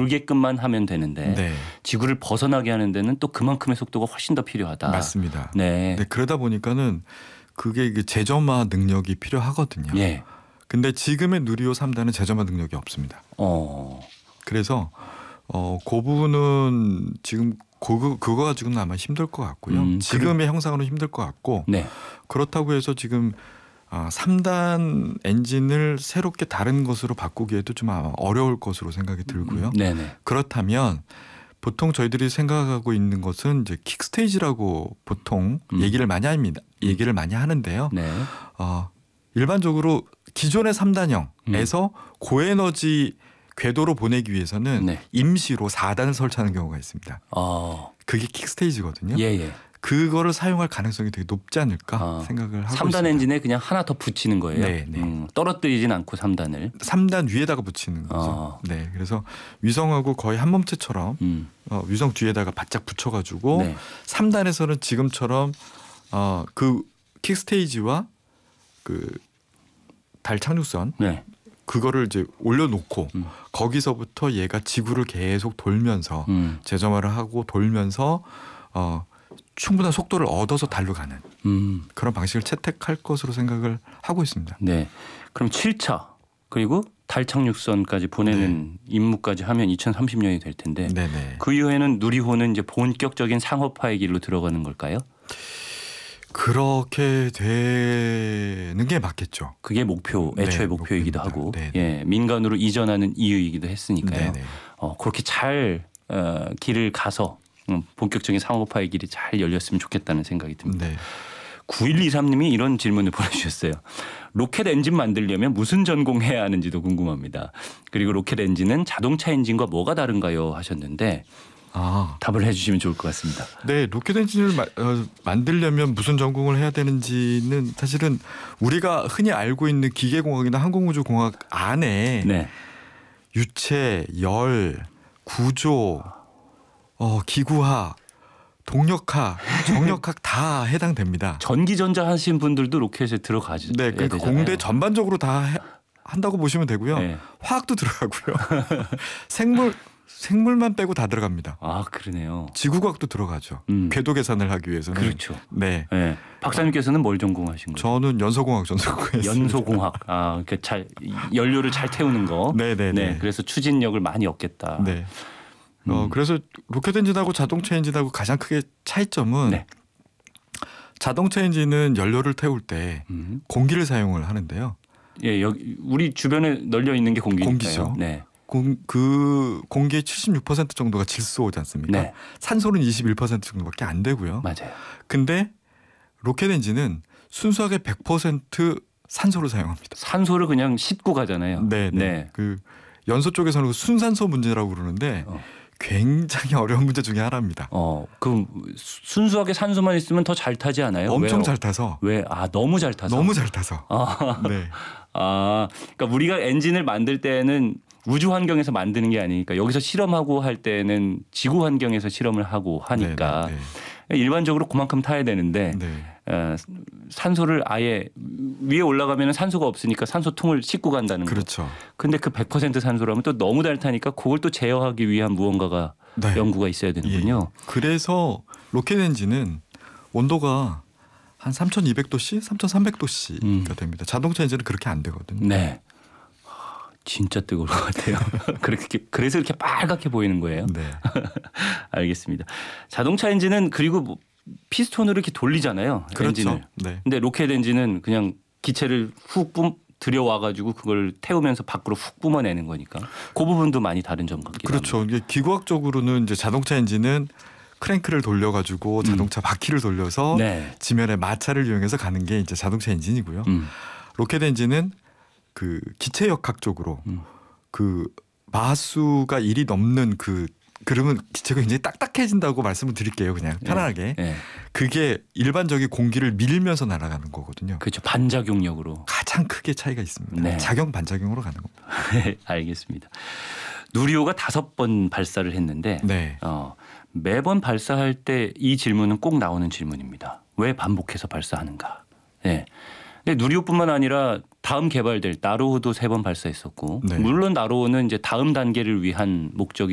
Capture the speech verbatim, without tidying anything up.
돌게끔만 하면 되는데 네. 지구를 벗어나게 하는 데는 또 그만큼의 속도가 훨씬 더 필요하다. 맞습니다. 네. 네, 그러다 보니까는 그게 재점화 능력이 필요하거든요. 예. 근데 지금의 누리호 삼 단은 재점화 능력이 없습니다. 어. 그래서 어, 그 부분은 지금 그거, 그거 가지고는 아마 힘들 것 같고요. 음, 지금의 그래. 형상으로는 힘들 것 같고 네. 그렇다고 해서 지금 아, 삼 단 엔진을 새롭게 다른 것으로 바꾸기에도 좀 아마 어려울 것으로 생각이 들고요. 네네. 그렇다면 보통 저희들이 생각하고 있는 것은 이제 킥스테이지라고 보통 음. 얘기를 많이 합니다. 얘기를 많이 하는데요. 네. 어, 일반적으로 기존의 삼 단형에서 음. 고에너지 궤도로 보내기 위해서는 네. 임시로 사 단을 설치하는 경우가 있습니다. 어. 그게 킥스테이지거든요. 예예. 그거를 사용할 가능성이 되게 높지 않을까 어. 생각을 하고 삼 단 있습니다. 엔진에 그냥 하나 더 붙이는 거예요. 네, 네. 음, 떨어뜨리진 않고 삼 단을. 삼 단 위에다가 붙이는 거죠. 어. 네, 그래서 위성하고 거의 한 몸체처럼 음. 어, 위성 뒤에다가 바짝 붙여가지고 네. 삼 단에서는 지금처럼 어, 그 킥스테이지와 그 달 착륙선 네. 그거를 이제 올려놓고 음. 거기서부터 얘가 지구를 계속 돌면서 음. 재점화를 하고 돌면서 어, 충분한 속도를 얻어서 달로 가는 음. 그런 방식을 채택할 것으로 생각을 하고 있습니다. 네. 그럼 칠 차 그리고 달 착륙선까지 보내는 임무까지 하면 이천삼십 년이 될 텐데 네네. 그 이후에는 누리호는 이제 본격적인 상업화의 길로 들어가는 걸까요? 그렇게 되는 게 맞겠죠. 그게 목표, 애초의 네, 목표이기도 목표입니다. 하고 네네. 예, 민간으로 이전하는 이유이기도 했으니까요. 네네. 어, 그렇게 잘 어, 길을 가서 음, 본격적인 상업화의 길이 잘 열렸으면 좋겠다는 생각이 듭니다. 네. 구일이삼 님이 이런 질문을 보내주셨어요. 로켓 엔진 만들려면 무슨 전공해야 하는지도 궁금합니다. 그리고 로켓 엔진은 자동차 엔진과 뭐가 다른가요? 하셨는데 아, 답을 해주시면 좋을 것 같습니다. 네, 로켓 엔진을 마, 어, 만들려면 무슨 전공을 해야 되는지는 사실은 우리가 흔히 알고 있는 기계공학이나 항공우주공학 안에 네. 유체, 열, 구조, 어, 기구학, 동력학, 정력학 다 해당됩니다. 전기전자 하신 분들도 로켓에 들어가죠. 네, 그러니까 공대 전반적으로 다 해, 한다고 보시면 되고요. 네. 화학도 들어가고요. 생물 생물만 빼고 다 들어갑니다. 아 그러네요. 지구과학도 들어가죠. 음. 궤도 계산을 하기 위해서는. 그렇죠. 네. 네. 박사님께서는 뭘 전공하신 거예요? 저는 연소공학 전공했습니다. 연소공학. 아, 그러니까 잘 연료를 잘 태우는 거. 네네네. 네. 그래서 추진력을 많이 얻겠다. 네. 음. 어 그래서 로켓 엔진하고 자동차 엔진하고 가장 크게 차이점은 네. 자동차 엔진은 연료를 태울 때 음. 공기를 사용을 하는데요. 예, 여기 우리 주변에 널려 있는 게 공기니까요. 공기죠. 네. 공, 그 공기의 칠십육 퍼센트 정도가 질소지 않습니까? 네. 산소는 이십일 퍼센트 정도밖에 안 되고요. 맞아요. 근데 로켓 엔진은 순수하게 백 퍼센트 산소를 사용합니다. 산소를 그냥 싣고 가잖아요. 네, 네. 네. 그 연소 쪽에서는 순산소 문제라고 그러는데 어. 굉장히 어려운 문제 중에 하나입니다. 어, 그 순수하게 산소만 있으면 더 잘 타지 않아요? 엄청 왜요? 잘 타서 왜? 아, 너무 잘 타서. 너무 잘 타서. 아, 네. 아, 그러니까 우리가 엔진을 만들 때는 우주 환경에서 만드는 게 아니니까 여기서 실험하고 할 때는 지구 환경에서 실험을 하고 하니까 네, 네, 일반적으로 그만큼 타야 되는데 네. 네. 어, 산소를 아예 위에 올라가면 산소가 없으니까 산소통을 싣고 간다는 거. 그렇죠. 근데 그 백 퍼센트 산소라면 또 너무 잘 타니까 그걸 또 제어하기 위한 무언가가 네. 연구가 있어야 되는군요. 예. 그래서 로켓 엔진은 온도가 한 삼천이백 도씨, 삼천삼백 도씨가 음. 됩니다. 자동차 엔진은 그렇게 안 되거든요. 네. 하, 진짜 뜨거울 것 같아요. 그렇게 그래서 이렇게 빨갛게 보이는 거예요. 네. 알겠습니다. 자동차 엔진은 그리고 뭐 피스톤으로 이렇게 돌리잖아요. 그렇죠. 엔진을. 네. 근데 로켓 엔진은 그냥 기체를 훅 뿜, 들여와가지고 그걸 태우면서 밖으로 훅 뿜어내는 거니까 그 부분도 많이 다른 점 같기도 그렇죠. 합니다. 이게 기구학적으로는 이제 자동차 엔진은 크랭크를 돌려가지고 자동차 바퀴를 돌려서 네. 지면에 마찰을 이용해서 가는 게 이제 자동차 엔진이고요. 음. 로켓 엔진은 그 기체역학적으로 음. 그 마수가 일이 넘는 그 그러면 기체가 굉장히 딱딱해진다고 말씀을 드릴게요. 그냥 편안하게. 네. 그게 일반적인 공기를 밀면서 날아가는 거거든요. 그렇죠. 반작용력으로. 가장 크게 차이가 있습니다. 네. 작용 반작용으로 가는 겁니다. 알겠습니다. 누리호가 다섯 번 발사를 했는데 네. 어, 매번 발사할 때 이 질문은 꼭 나오는 질문입니다. 왜 반복해서 발사하는가? 네. 근데 누리호뿐만 아니라 다음 개발될 나로호도 세 번 발사했었고 네. 물론 나로호는 이제 다음 단계를 위한 목적이